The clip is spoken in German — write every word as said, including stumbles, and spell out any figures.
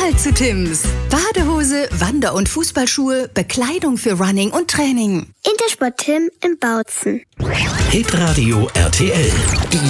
überall zu Tims. Badehose, Wander- und Fußballschuhe, Bekleidung für Running und Training. Intersport Tim in Bautzen. Hitradio R T L.